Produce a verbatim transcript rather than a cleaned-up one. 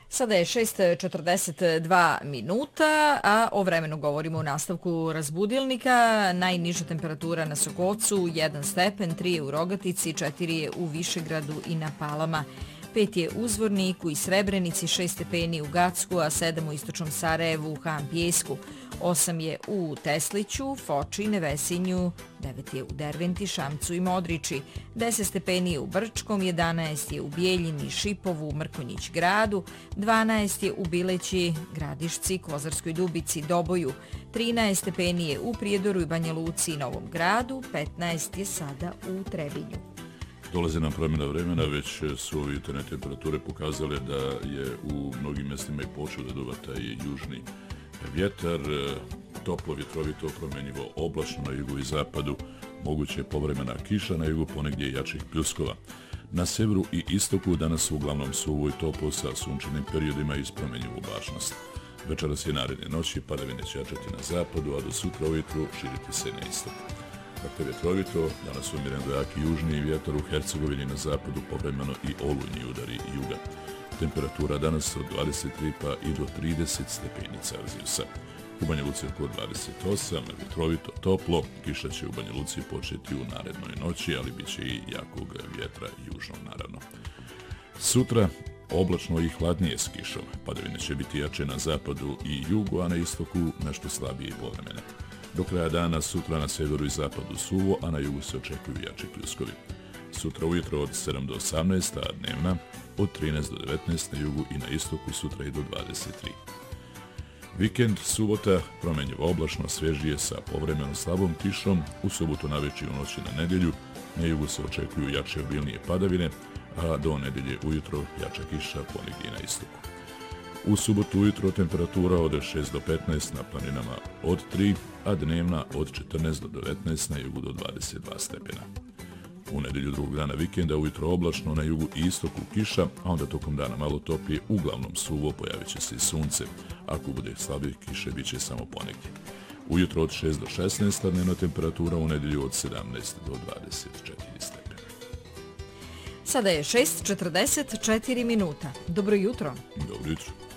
Sada je šest četrdeset dva minuta, a o vremenu govorimo u nastavku razbudilnika. Najniža temperatura na Sokocu jedan stepen, tri je u Rogatici, četiri je u Višegradu i na Palama. pet je u Zvorniku i Srebrenici, šest stepeni u Gacku, a sedam u istočnom Sarajevu, Han Pjesku. osam je u Tesliću, Foči, Nevesinju, devet je u Derventi, Šamcu i Modriči, deset stepeni je u Brčkom, jedanaest je u Bijeljini, Šipovu, Mrkonjić gradu, dvanaest je u Bileći, Gradišci, Kozarskoj Dubici, Doboju, trinaest stepeni je u Prijedoru i Banja Luci i Novom gradu, petnaest je sada u Trebinju. Dolaze nam promjena vremena, već su ove jutarnje temperature pokazale da je u mnogim mjestima i počeo da duva taj južni vjetar, toplo, vjetrovito, promjenjivo, oblačno na jugu i zapadu, moguće povremena kiša, na jugu ponegdje jačih pljuskova. Na severu i istoku danas uglavnom suvo i toplo sa sunčanim periodima iz promjenjivu oblačnost. Večeras je naredne noći, padavine će jačati na zapadu, a do sutra ujutru širiti se na istoku. Dakle, vjetrovito, danas umjeren do jaki južni vjetar u Hercegovini na zapadu, povremeno i olujni udari juga. Temperatura danas od dvadeset tri pa i do trideset stepeni Celzijusa. U Banja Luci oko dvadeset osam, vjetrovito, toplo, kiša će u Banja Luci početi u narednoj noći, ali bit će i jakog vjetra južnog naravno. Sutra oblačno i hladnije s kišom, padavine će biti jače na zapadu i jugu, a na istoku nešto slabije i povremene. Do kraja dana sutra na severu i zapadu suvo, a na jugu se očekuju jači pljuskovi. Sutra ujutro od sedam do osamnaest, a dnevna od trinaest do devetnaest na jugu i na istoku sutra i do dvadeset tri. Vikend, subota, promjenjivo oblačno, svežije sa povremeno slabom kišom, u subotu navečer i u noći na nedjelju, na jugu se očekuju jače obilnije padavine, a do nedjelje ujutro jača kiša ponegdje na istoku. U subotu ujutro temperatura od šest do petnaest, na planinama od tri, a dnevna od četrnaest do devetnaest, na jugu do dvadeset dva stepena. U nedjelju drugog dana vikenda ujutro oblačno, na jugu i istoku kiša, a onda tokom dana malo toplije, uglavnom suvo, pojavit će se i sunce. Ako bude slabih kiše, bit će samo ponegdje. Ujutro od šest do šesnaest, a dnevna temperatura u nedjelju od sedamnaest do dvadeset četiri stepena. Sada je šest četrdeset četiri minuta. Dobro jutro. Dobro jutro.